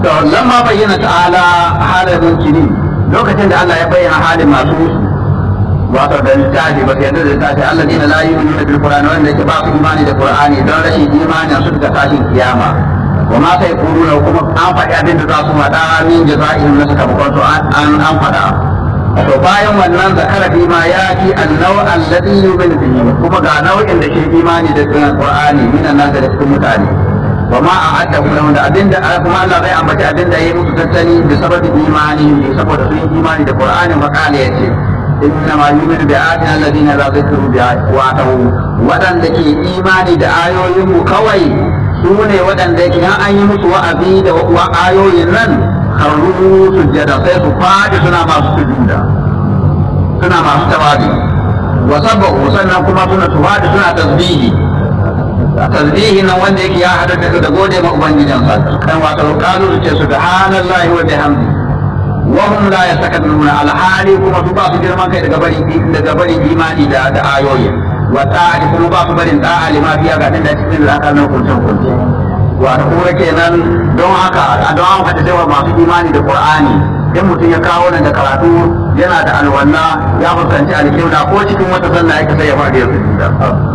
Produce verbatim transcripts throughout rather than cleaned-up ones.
to lamma bayyana ta'ala halal munkiri lokacin da Allah ya bayyana halin masu musu wato da littafi ba sai da littafi alladina la yu'minuna bil qur'ani wanda yake ba su imani da qur'ani don rashin imani su ga tashin kiyama wa ma sai kuruna kuma an faɗi abin da za su faɗa min jaza'ihim na suka bukatu an an faɗa to bayan wannan zakara bi ma ya fi annau alladhi yu'minu bihi kuma ga nau'in da ke imani da qur'ani minan nas da cikin mutane wa ma a'adda lahum da abinda kuma Allah zai ambaci abinda yayi musu tattali da sababin imani saboda sun yi imani da qur'ani makala yace إنما يؤمن بآياتنا الذين لا ذكروا بآياتهم ودن دكي إيماني دا آيوين كوي سوني ودن دكي أن يمس وأبي دا وآيوين لن خروا سجدا سيسو فاجي سنا ما سجدا سنا ما ستوادي وسبقوا سنة كما سنة سوادي سنة تسبيحي تسبيحي نوان دكي يا حدث دا قولي مقبان جنسا كان واتلو قالوا سبحان الله وبحمده وهم لا يستكبرون على حالي كما تباس جرمان كي تقبلي إيماني دا دا آيوية وتعالي كما باس برين تعالي ما فيها قادين دا تكين لأكال نوكل سنكل وأقول كينان دون هكا دون هكا تسوى ما في إيماني دا قرآني in mutum ya kawo nan da karatu yana da alwanna ya fuskanci alƙibla ko cikin wata sallah yake sai ya fadi ya sujuda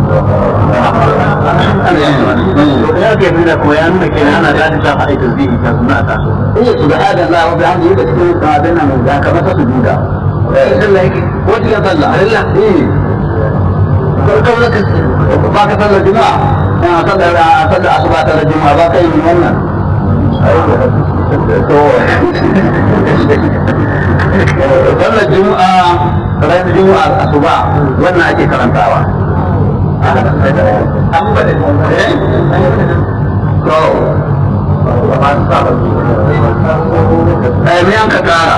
ya ke nuna ko ya nuna kenan ana da ta faɗi tasbihi ta sunna ta so eh subhanallah wa bihamdihi da cikin sabin nan da ka masa sujuda eh sallah yake ko cikin sallah Allah eh ko kawai ka ba ka sallar juma'a ina sallar sallar asuba ta juma'a ba kai wannan sallar juma'a ran juma'a asuba wannan ake karantawa eh me an ka kara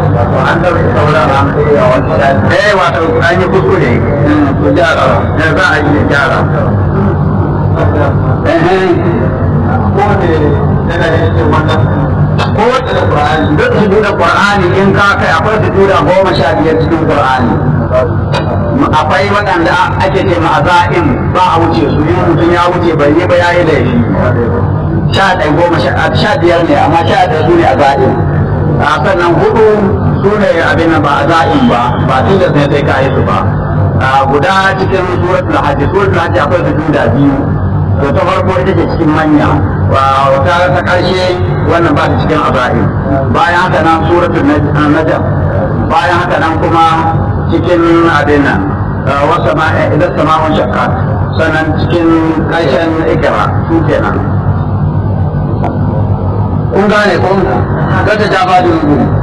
eh wato an yi kuskure ku gyara ne za a yi gyara eh ko wata da Qur'ani duk su da Qur'ani in ka kai akwai su tura goma sha biyar cikin Qur'ani akwai waɗanda ake ce ma'aza'im ba a wuce su in mutum ya wuce bai yi ba ya yi laifi sha ɗaya goma sha biyar ne amma sha ɗaya su ne aza'im a sannan hudu su ne abin nan ba aza'im ba ba tilas ne sai ka yi su ba guda cikin suratul hajj suratul hajj akwai su tura biyu to ta farko ita ce cikin manya wata ta karshe wannan ba ta cikin azahim bayan haka nan suratul najm bayan haka nan kuma cikin abin nan wasa ma idan sama'un shaqqat sannan cikin karshen ikra su kenan kun gane kun ga ta jaba dungu